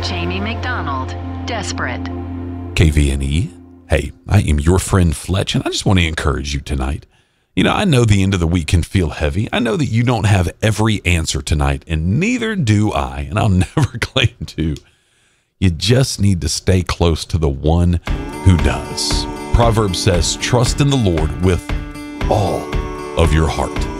Jamie McDonald, Desperate. KVNE. Hey, I am your friend Fletch, and I just want to encourage you tonight. You know, I know the end of the week can feel heavy. I know that you don't have every answer tonight, and neither do I, and I'll never claim to. You just need to stay close to the one who does. Proverbs says, trust in the Lord with all of your heart.